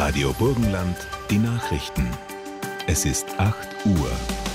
Radio Burgenland, die Nachrichten. Es ist 8 Uhr.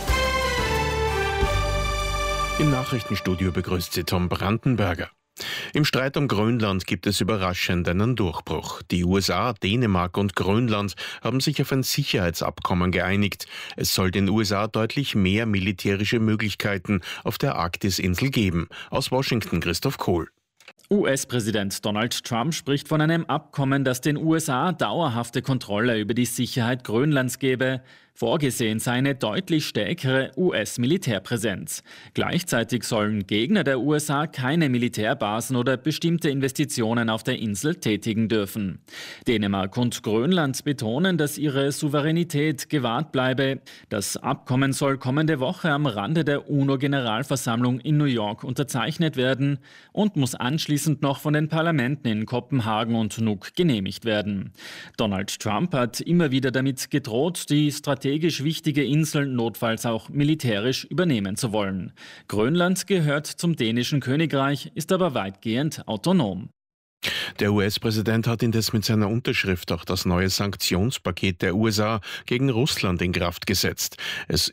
Im Nachrichtenstudio begrüßt Sie Tom Brandenberger. Im Streit um Grönland gibt es überraschend einen Durchbruch. Die USA, Dänemark und Grönland haben sich auf ein Sicherheitsabkommen geeinigt. Es soll den USA deutlich mehr militärische Möglichkeiten auf der Arktisinsel geben. Aus Washington Christoph Kohl. US-Präsident Donald Trump spricht von einem Abkommen, das den USA dauerhafte Kontrolle über die Sicherheit Grönlands gebe. Vorgesehen sei eine deutlich stärkere US-Militärpräsenz. Gleichzeitig sollen Gegner der USA keine Militärbasen oder bestimmte Investitionen auf der Insel tätigen dürfen. Dänemark und Grönland betonen, dass ihre Souveränität gewahrt bleibe. Das Abkommen soll kommende Woche am Rande der UNO-Generalversammlung in New York unterzeichnet werden und muss anschließend noch von den Parlamenten in Kopenhagen und Nuuk genehmigt werden. Donald Trump hat immer wieder damit gedroht, die strategisch wichtige Inseln notfalls auch militärisch übernehmen zu wollen. Grönland gehört zum dänischen Königreich, ist aber weitgehend autonom. Der US-Präsident hat indes mit seiner Unterschrift auch das neue Sanktionspaket der USA gegen Russland in Kraft gesetzt. Es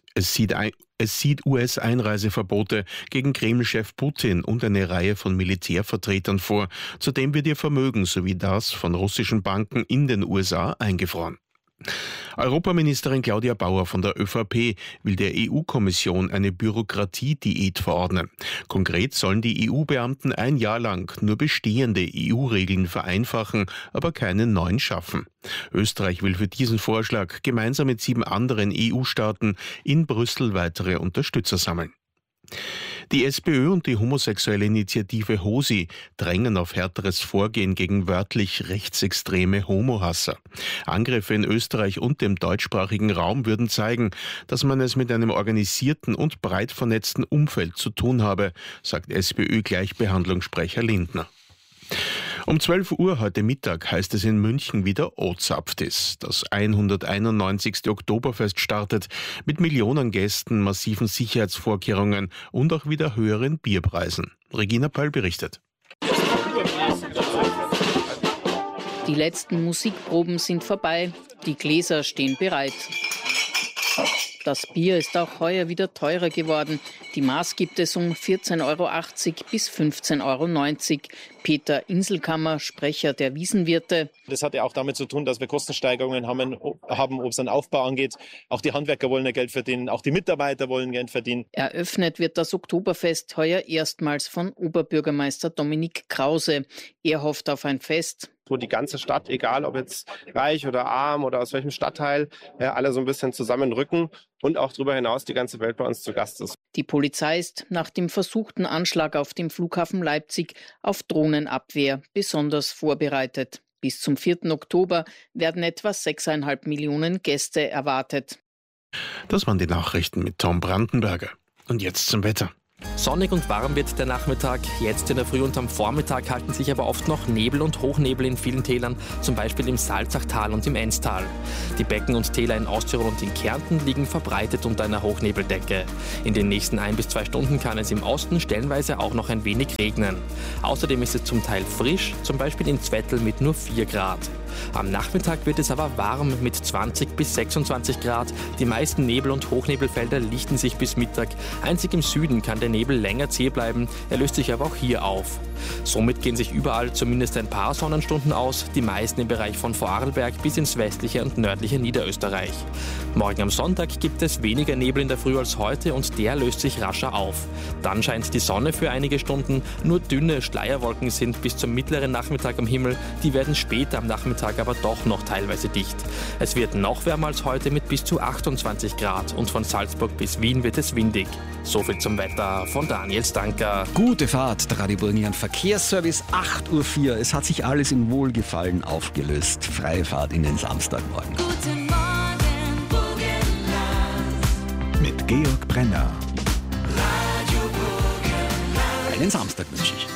sieht US-Einreiseverbote gegen Kreml-Chef Putin und eine Reihe von Militärvertretern vor. Zudem wird ihr Vermögen sowie das von russischen Banken in den USA eingefroren. Europaministerin Claudia Bauer von der ÖVP will der EU-Kommission eine Bürokratiediät verordnen. Konkret sollen die EU-Beamten ein Jahr lang nur bestehende EU-Regeln vereinfachen, aber keine neuen schaffen. Österreich will für diesen Vorschlag gemeinsam mit 7 anderen EU-Staaten in Brüssel weitere Unterstützer sammeln. Die SPÖ und die homosexuelle Initiative HOSI drängen auf härteres Vorgehen gegen wörtlich rechtsextreme Homohasser. Angriffe in Österreich und dem deutschsprachigen Raum würden zeigen, dass man es mit einem organisierten und breit vernetzten Umfeld zu tun habe, sagt SPÖ-Gleichbehandlungssprecher Lindner. Um 12 Uhr heute Mittag heißt es in München wieder Ozapftis. Das 191. Oktoberfest startet mit Millionen Gästen, massiven Sicherheitsvorkehrungen und auch wieder höheren Bierpreisen. Regina Pall berichtet. Die letzten Musikproben sind vorbei, die Gläser stehen bereit. Das Bier ist auch heuer wieder teurer geworden. Die Maß gibt es um 14,80 € bis 15,90 €. Peter Inselkammer, Sprecher der Wiesenwirte. Das hat ja auch damit zu tun, dass wir Kostensteigerungen haben, ob es einen Aufbau angeht. Auch die Handwerker wollen ja Geld verdienen, auch die Mitarbeiter wollen Geld verdienen. Eröffnet wird das Oktoberfest heuer erstmals von Oberbürgermeister Dominik Krause. Er hofft auf ein Fest, wo die ganze Stadt, egal ob jetzt reich oder arm oder aus welchem Stadtteil, alle so ein bisschen zusammenrücken und auch darüber hinaus die ganze Welt bei uns zu Gast ist. Die Polizei ist nach dem versuchten Anschlag auf dem Flughafen Leipzig auf Drohnenabwehr besonders vorbereitet. Bis zum 4. Oktober werden etwa 6,5 Millionen Gäste erwartet. Das waren die Nachrichten mit Tom Brandenberger. Und jetzt zum Wetter. Sonnig und warm wird der Nachmittag. Jetzt in der Früh und am Vormittag halten sich aber oft noch Nebel und Hochnebel in vielen Tälern, zum Beispiel im Salzachtal und im Enztal. Die Becken und Täler in Osttirol und in Kärnten liegen verbreitet unter einer Hochnebeldecke. In den nächsten 1 bis 2 Stunden kann es im Osten stellenweise auch noch ein wenig regnen. Außerdem ist es zum Teil frisch, zum Beispiel in Zwettl mit nur 4 Grad. Am Nachmittag wird es aber warm mit 20 bis 26 Grad. Die meisten Nebel- und Hochnebelfelder lichten sich bis Mittag. Einzig im Süden kann der Nebel länger zäh bleiben, er löst sich aber auch hier auf. Somit gehen sich überall zumindest ein paar Sonnenstunden aus, die meisten im Bereich von Vorarlberg bis ins westliche und nördliche Niederösterreich. Morgen am Sonntag gibt es weniger Nebel in der Früh als heute und der löst sich rascher auf. Dann scheint die Sonne für einige Stunden, nur dünne Schleierwolken sind bis zum mittleren Nachmittag am Himmel, die werden später am Nachmittag aber doch noch teilweise dicht. Es wird noch wärmer als heute mit bis zu 28 Grad und von Salzburg bis Wien wird es windig. Soviel zum Wetter von Daniel Stanker. Gute Fahrt, der Radio Burgenland Verkehrsservice, 8:04 Uhr. Es hat sich alles in Wohlgefallen aufgelöst. Freie Fahrt in den Samstagmorgen. Guten Morgen, Burgenland. Mit Georg Brenner. Radio Burgenland. Einen Samstag wünsche ich.